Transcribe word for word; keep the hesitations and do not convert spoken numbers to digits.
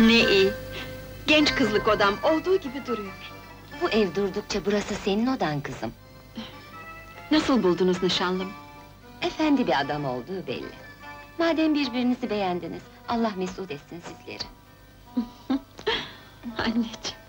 Ne iyi! Genç kızlık odam olduğu gibi duruyor. Bu ev durdukça burası senin odan kızım. Nasıl buldunuz nişanlım? Efendi bir adam olduğu belli. Madem birbirinizi beğendiniz, Allah mesut etsin sizleri. Anneciğim!